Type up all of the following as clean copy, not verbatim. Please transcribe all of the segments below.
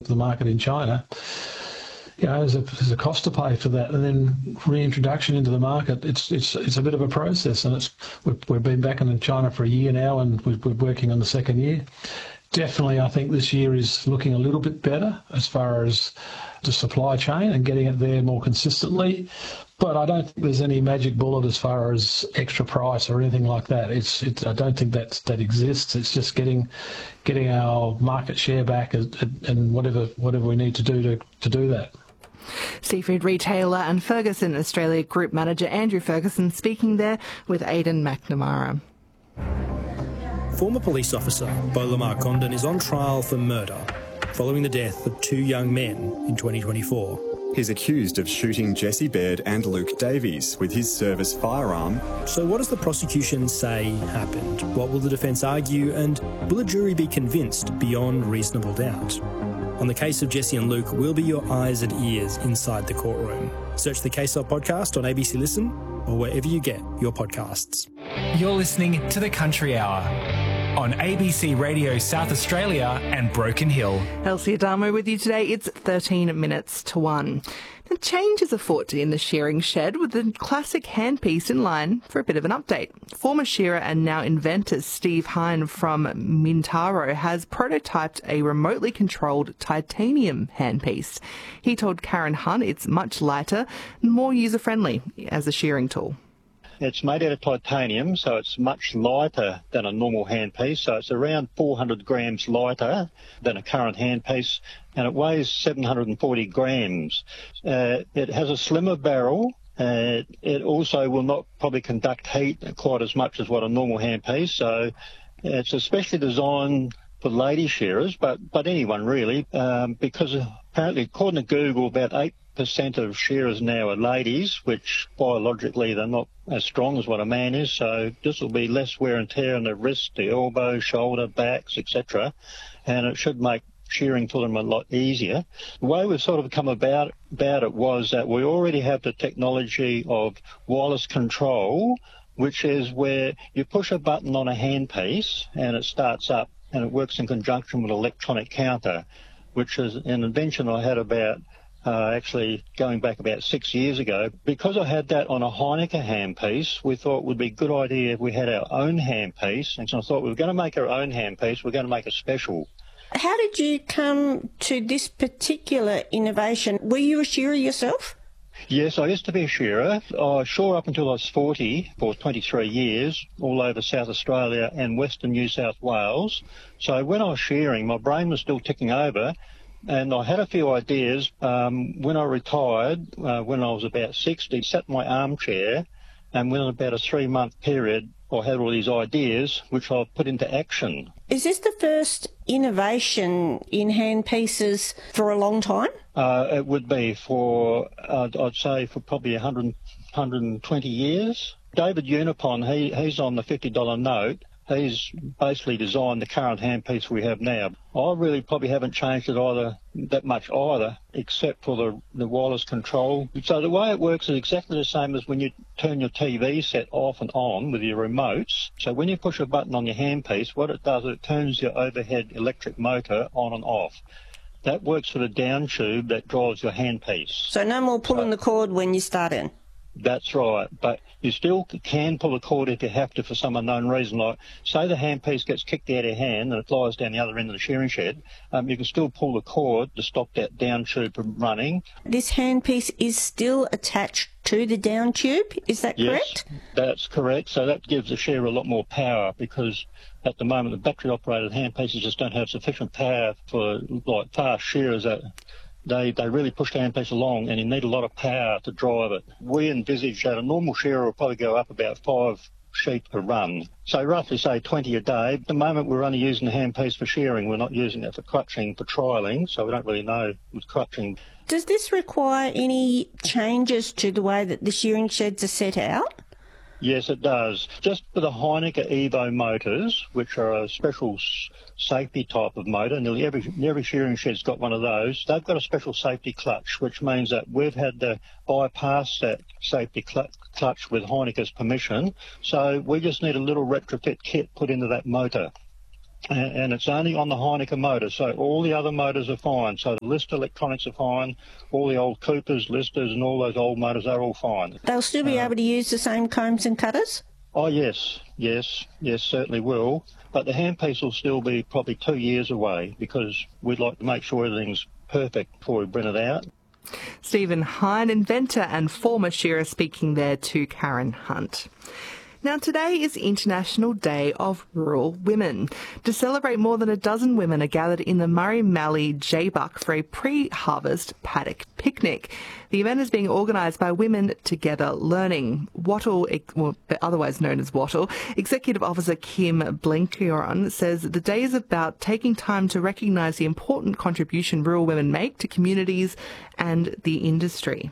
the market in China, there's a cost to pay for that, and then reintroduction into the market. It's a bit of a process, and we've been back in China for a year now, and we're working on the second year. Definitely, I think this year is looking a little bit better as far as the supply chain and getting it there more consistently. But I don't think there's any magic bullet as far as extra price or anything like that. I don't think that exists. It's just getting our market share back and whatever we need to do to do that. Seafood retailer and Ferguson Australia Group Manager Andrew Ferguson speaking there with Aidan McNamara. Former police officer Beau Lamar Condon is on trial for murder following the death of two young men in 2024. He's accused of shooting Jesse Baird and Luke Davies with his service firearm. So what does the prosecution say happened? What will the defence argue? And will a jury be convinced beyond reasonable doubt? On the case of Jesse and Luke, we'll be your eyes and ears inside the courtroom. Search the Case Up podcast on ABC Listen or wherever you get your podcasts. You're listening to The Country Hour on ABC Radio South Australia and Broken Hill. Elsie Adamo with you today. It's 13 minutes to 1. The change is afoot in the shearing shed with the classic handpiece in line for a bit of an update. Former shearer and now inventor Steve Hine from Mintaro has prototyped a remotely controlled titanium handpiece. He told Karen Hunt it's much lighter and more user-friendly as a shearing tool. It's made out of titanium, so it's much lighter than a normal handpiece. So it's around 400 grams lighter than a current handpiece, and it weighs 740 grams. It has a slimmer barrel. It also will not probably conduct heat quite as much as what a normal handpiece. So it's especially designed for lady shearers, but anyone really, because apparently, according to Google, about 8% of shearers now are ladies, which biologically they're not as strong as what a man is, so this will be less wear and tear on the wrist, the elbow, shoulder, backs, etc., and it should make shearing for them a lot easier. The way we've sort of come about it was that we already have the technology of wireless control, which is where you push a button on a handpiece and it starts up, and it works in conjunction with an electronic counter, which is an invention I had about actually going back about 6 years ago. Because I had that on a Heineken handpiece, we thought it would be a good idea if we had our own handpiece. And so I thought we were going to make our own handpiece, we're going to make a special. How did you come to this particular innovation? Were you a shearer yourself? Yes, I used to be a shearer. I shore up until I was 40 for 23 years, all over South Australia and Western New South Wales. So when I was shearing, my brain was still ticking over, and I had a few ideas. When I retired, when I was about 60, sat in my armchair, and within about a 3-month period, I had all these ideas, which I put into action. Is this the first innovation in handpieces for a long time? It would be for, I'd say, for probably 120 years. David Unipon, he's on the $50 note. He's basically designed the current handpiece we have now. I really probably haven't changed it that much either, except for the wireless control. So the way it works is exactly the same as when you turn your TV set off and on with your remotes. So when you push a button on your handpiece, what it does is it turns your overhead electric motor on and off. That works for the down tube that drives your handpiece. So no more pulling the cord when you start in? That's right, but you still can pull a cord if you have to for some unknown reason. Like, say the handpiece gets kicked out of your hand and it flies down the other end of the shearing shed, you can still pull the cord to stop that down tube from running. This handpiece is still attached to the down tube, is that correct? Yes, that's correct. So that gives the shearer a lot more power, because at the moment the battery-operated handpieces just don't have sufficient power for like fast shearers. They really push the handpiece along, and you need a lot of power to drive it. We envisage that a normal shearer will probably go up about 5 sheep per run. So roughly say 20 a day. At the moment we're only using the handpiece for shearing. We're not using it for crutching, for trialling, so we don't really know with crutching. Does this require any changes to the way that the shearing sheds are set out? Yes, it does. Just for the Heineken Evo motors, which are a special safety type of motor, nearly every shearing shed's got one of those. They've got a special safety clutch, which means that we've had to bypass that safety clutch with Heineken's permission. So we just need a little retrofit kit put into that motor. and it's only on the Heineken motor, so all the other motors are fine. So the Lister electronics are fine, all the old Coopers, Listers and all those old motors are all fine. They'll still be able to use the same combs and cutters? Oh yes, certainly will. But the handpiece will still be probably 2 years away because we'd like to make sure everything's perfect before we bring it out. Stephen Hine, inventor and former shearer, speaking there to Karen Hunt. Now, today is International Day of Rural Women. To celebrate, more than a dozen women are gathered in the Murray Mallee Jaybuck for a pre-harvest paddock picnic. The event is being organised by Women Together Learning. Wattle, otherwise known as Wattle, Executive Officer Kim Blenkiron says the day is about taking time to recognise the important contribution rural women make to communities and the industry.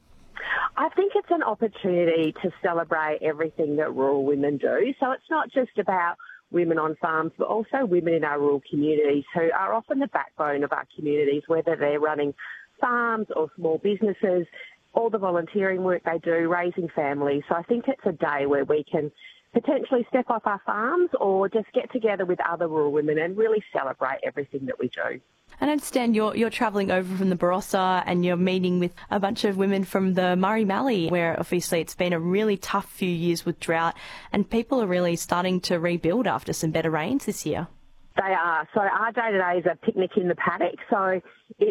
I think it's an opportunity to celebrate everything that rural women do. So it's not just about women on farms, but also women in our rural communities who are often the backbone of our communities, whether they're running farms or small businesses, all the volunteering work they do, raising families. So I think it's a day where we can potentially step off our farms or just get together with other rural women and really celebrate everything that we do. And I understand you're travelling over from the Barossa and you're meeting with a bunch of women from the Murray Mallee, where obviously it's been a really tough few years with drought and people are really starting to rebuild after some better rains this year. They are. So our day today is a picnic in the paddock. So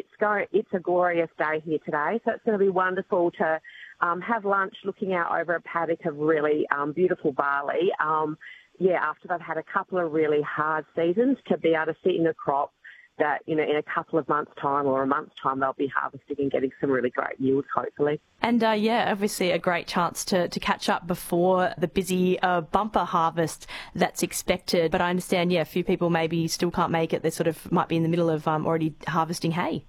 it's a glorious day here today. So it's going to be wonderful to have lunch looking out over a paddock of really beautiful barley. After they've had a couple of really hard seasons, to be able to sit in a crop that, in a couple of months' time or a month's time, they'll be harvesting and getting some really great yields, hopefully. And, obviously a great chance to catch up before the busy bumper harvest that's expected. But I understand, a few people maybe still can't make it. They sort of might be in the middle of already harvesting hay.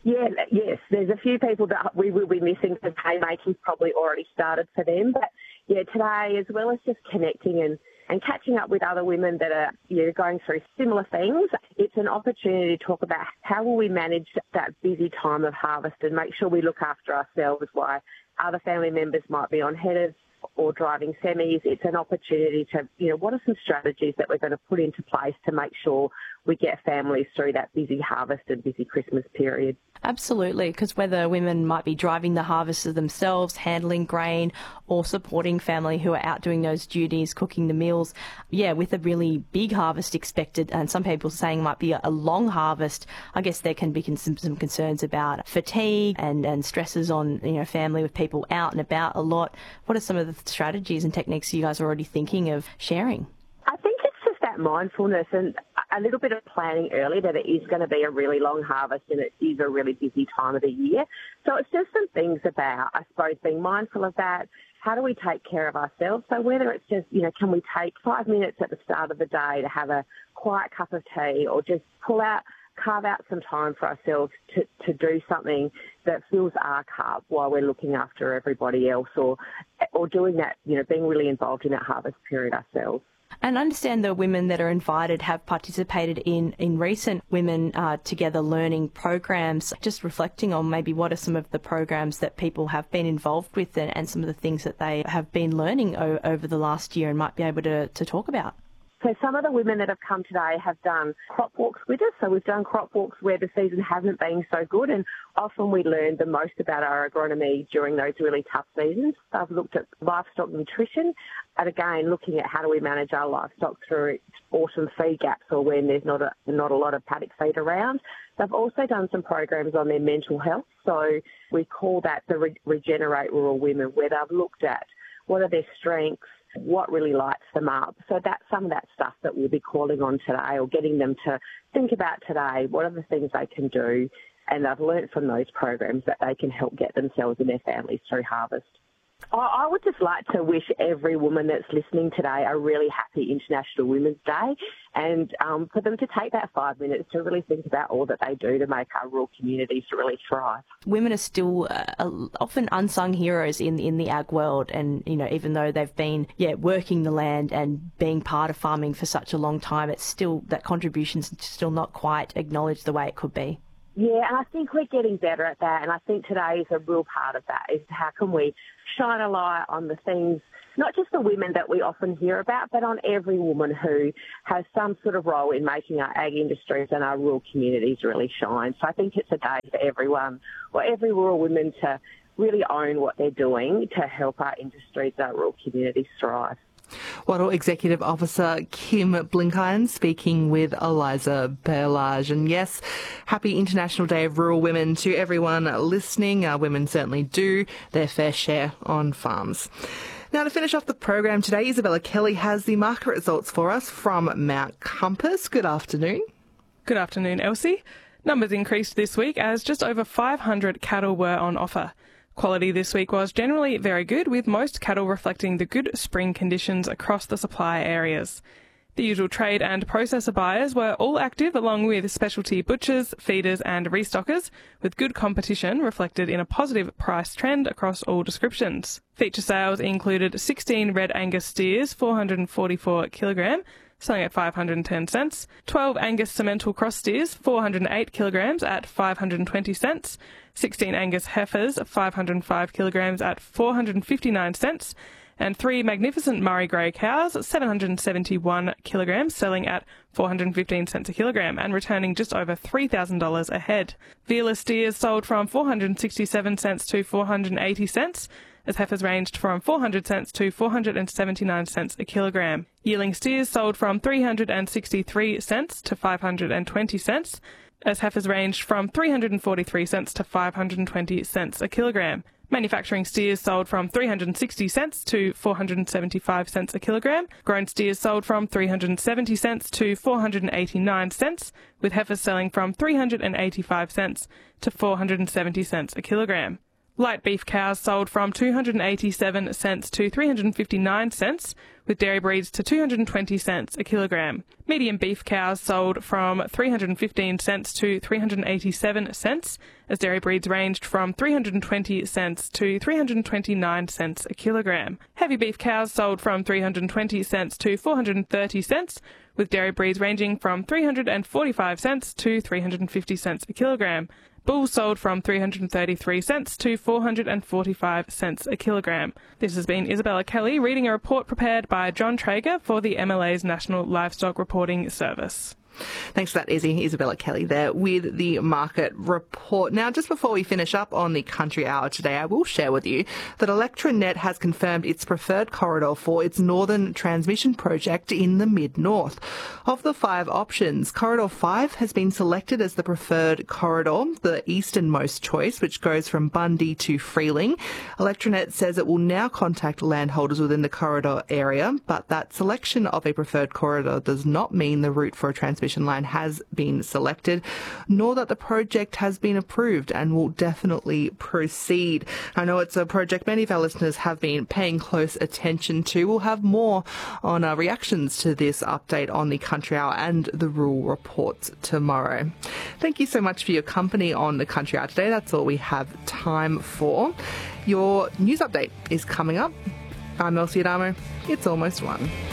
Yes, there's a few people that we will be missing because haymaking's probably already started for them. But, today, as well as just connecting and catching up with other women that are going through similar things, it's an opportunity to talk about how will we manage that busy time of harvest and make sure we look after ourselves while other family members might be on headers or driving semis. It's an opportunity to, what are some strategies that we're going to put into place to make sure we get families through that busy harvest and busy Christmas period. Absolutely, because whether women might be driving the harvesters themselves, handling grain, or supporting family who are out doing those duties, cooking the meals, with a really big harvest expected, and some people saying it might be a long harvest, I guess there can be some concerns about fatigue and stresses on family with people out and about a lot. What are some of the strategies and techniques you guys are already thinking of sharing? I think it's just that mindfulness and a little bit of planning early that it is going to be a really long harvest and it is a really busy time of the year. So it's just some things about, I suppose, being mindful of that. How do we take care of ourselves? So whether it's just, can we take 5 minutes at the start of the day to have a quiet cup of tea or just carve out some time for ourselves to do something that fills our cup while we're looking after everybody else or doing that, being really involved in that harvest period ourselves. And I understand the women that are invited have participated in recent Women Together Learning programs. Just reflecting on maybe what are some of the programs that people have been involved with and some of the things that they have been learning over the last year and might be able to talk about. So some of the women that have come today have done crop walks with us. So we've done crop walks where the season hasn't been so good, and often we learn the most about our agronomy during those really tough seasons. I've looked at livestock nutrition and, again, looking at how do we manage our livestock through autumn feed gaps or when there's not a lot of paddock feed around. They've also done some programs on their mental health. So we call that the Regenerate Rural Women, where they've looked at what are their strengths, what really lights them up. So that's some of that stuff that we'll be calling on today or getting them to think about today. What are the things they can do? And I've learnt from those programs that they can help get themselves and their families through harvest. I would just like to wish every woman that's listening today a really happy International Women's Day and for them to take that 5 minutes to really think about all that they do to make our rural communities really thrive. Women are still often unsung heroes in the ag world, and even though they've been working the land and being part of farming for such a long time, it's still that contribution's still not quite acknowledged the way it could be. Yeah, and I think we're getting better at that, and I think today is a real part of that, is how can we shine a light on the things not just the women that we often hear about, but on every woman who has some sort of role in making our ag industries and our rural communities really shine. So I think it's a day for everyone, or every rural woman, to really own what they're doing to help our industries, our rural communities thrive. Wattle Executive Officer Kim Blinkiron speaking with Eliza Berlage. And yes, happy International Day of Rural Women to everyone listening. Our women certainly do their fair share on farms. Now, to finish off the program today, Isabella Kelly has the market results for us from Mount Compass. Good afternoon. Good afternoon, Elsie. Numbers increased this week as just over 500 cattle were on offer. Quality this week was generally very good, with most cattle reflecting the good spring conditions across the supply areas. The usual trade and processor buyers were all active, along with specialty butchers, feeders and restockers, with good competition reflected in a positive price trend across all descriptions. Feature sales included 16 Red Angus steers, 444 kilogram, selling at 510 cents, 12 Angus Simmental cross steers, 408 kilograms at 520 cents, 16 Angus heifers, 505 kilograms at 459 cents, and 3 magnificent Murray Grey cows, 771 kilograms, selling at 415 cents a kilogram and returning just over $3,000 a head. Vila steers sold from 467 cents to 480 cents, as heifers ranged from 400 cents to 479 cents a kilogram. Yearling steers sold from 363 cents to 520 cents, as heifers ranged from 343 cents to 520 cents a kilogram. Manufacturing steers sold from 360 cents to 475 cents a kilogram. Grown steers sold from 370 cents to 489 cents, with heifers selling from 385 cents to 470 cents a kilogram. Light beef cows sold from 287 cents to 359 cents, with dairy breeds to 220 cents a kilogram. Medium beef cows sold from 315 cents to 387 cents, as dairy breeds ranged from 320 cents to 329 cents a kilogram. Heavy beef cows sold from 320 cents to 430 cents, with dairy breeds ranging from 345 cents to 350 cents a kilogram. Bulls sold from 333 cents to 445 cents a kilogram. This has been Isabella Kelly reading a report prepared by John Traeger for the MLA's National Livestock Reporting Service. Thanks for that, Izzy. Isabella Kelly there with the market report. Now, just before we finish up on the Country Hour today, I will share with you that Electranet has confirmed its preferred corridor for its northern transmission project in the mid-north. Of the 5 options, Corridor 5 has been selected as the preferred corridor, the easternmost choice, which goes from Bundy to Freeling. Electranet says it will now contact landholders within the corridor area, but that selection of a preferred corridor does not mean the route for a transmission line has been selected, nor that the project has been approved and will definitely proceed. I know it's a project many of our listeners have been paying close attention to. We'll have more on our reactions to this update on the Country Hour and the Rural Reports tomorrow. Thank you so much for your company on the Country Hour today. That's all we have time for. Your news update is coming up. I'm Elsie Adamo. It's almost 1.